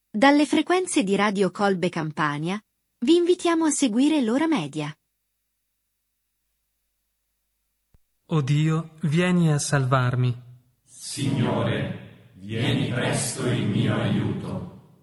Dalle frequenze di Radio Colbe Campania vi invitiamo a seguire l'ora media. O Dio, vieni a salvarmi. Signore, vieni presto in mio aiuto.